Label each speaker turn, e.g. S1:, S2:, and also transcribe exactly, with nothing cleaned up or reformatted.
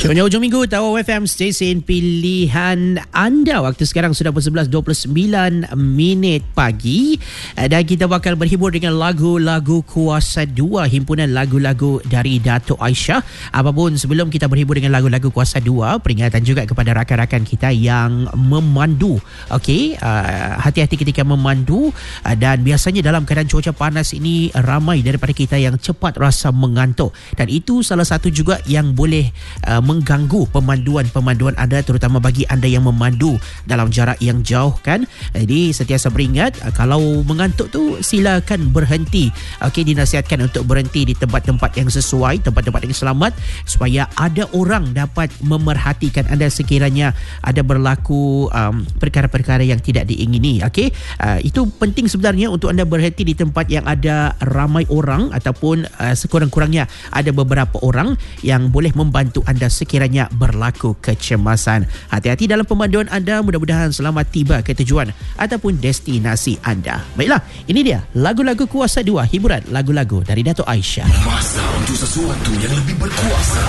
S1: Sebenarnya hujung minggu Tawau F M, stesen pilihan anda. Waktu sekarang sudah pukul sebelas dua puluh sembilan minit pagi, dan kita bakal berhibur dengan lagu-lagu Kuasa dua, himpunan lagu-lagu dari Dato' Aisyah. Apapun sebelum kita berhibur dengan lagu-lagu Kuasa dua, peringatan juga kepada rakan-rakan kita yang memandu. Okey, uh, hati-hati ketika memandu, uh, dan biasanya dalam keadaan cuaca panas ini ramai daripada kita yang cepat rasa mengantuk, dan itu salah satu juga yang boleh uh, mengganggu pemanduan-pemanduan anda, terutama bagi anda yang memandu dalam jarak yang jauh kan. Jadi sentiasa beringat, kalau mengantuk tu silakan berhenti. Okey, dinasihatkan untuk berhenti di tempat-tempat yang sesuai, tempat-tempat yang selamat, supaya ada orang dapat memerhatikan anda sekiranya ada berlaku um, perkara-perkara yang tidak diingini. Okey, uh, itu penting sebenarnya untuk anda berhenti di tempat yang ada ramai orang, ataupun uh, sekurang-kurangnya ada beberapa orang yang boleh membantu anda sekiranya berlaku kecemasan. Hati-hati dalam pemanduan anda, mudah-mudahan selamat tiba ke tujuan ataupun destinasi anda. Baiklah, ini dia lagu-lagu Kuasa dua, hiburan lagu-lagu dari Dato' Aisyah.
S2: Masa untuk sesuatu yang lebih berkuasa.